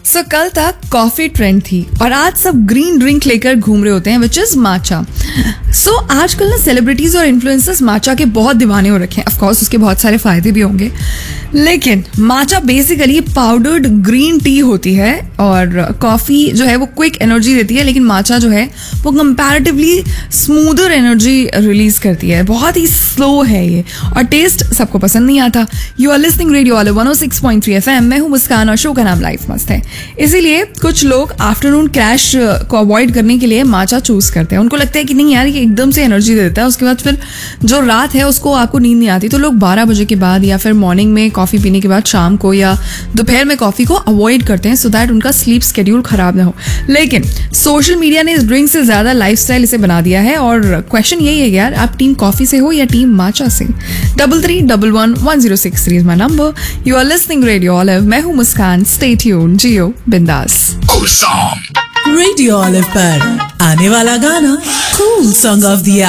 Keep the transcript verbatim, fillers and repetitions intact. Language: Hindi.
सो so, कल तक कॉफी ट्रेंड थी और आज सब ग्रीन ड्रिंक लेकर घूम रहे होते हैं विच इज माचा. सो आजकल ना सेलिब्रिटीज और इन्फ्लुएंसर्स माचा के बहुत दीवाने हो रखे हैं. ऑफ कोर्स उसके बहुत सारे फायदे भी होंगे, लेकिन माचा बेसिकली पाउडर्ड ग्रीन टी होती है और कॉफी जो है वो क्विक एनर्जी देती है, लेकिन माचा जो है वो कंपैरेटिवली स्मूदर एनर्जी रिलीज करती है. बहुत ही स्लो है ये और टेस्ट सबको पसंद नहीं आता. You are listening radio olive one O six point three FM. मैं हूं मुस्कान और शो का नाम लाइफ मस्त है. इसीलिए कुछ लोग आफ्टरनून क्रैश को अवॉइड करने के लिए माचा चूज करते हैं. उनको लगता है कि नहीं यार ये एकदम से एनर्जी दे देता है, उसके बाद फिर जो रात है उसको आपको नींद नहीं आती. तो लोग बारह बजे के बाद या फिर मॉर्निंग में कॉफी पीने के बाद शाम को या दोपहर में कॉफी को अवॉइड करते हैं सो दैट उनका स्लीप शेड्यूल खराब ना हो. लेकिन सोशल मीडिया ने इस ड्रिंक से ज्यादा लाइफस्टाइल इसे बना दिया है और क्वेश्चन यही है यार, आप टीम कॉफी से हो या टीम माचा से? Double three double one one zero six three is my number. You are listening radio olive. मैं हूं मुस्कान. स्टे ट्यून्ड, जियो बिंदास. रेडियो ऑलिव पर आने वाला गाना कूल सॉन्ग ऑफ द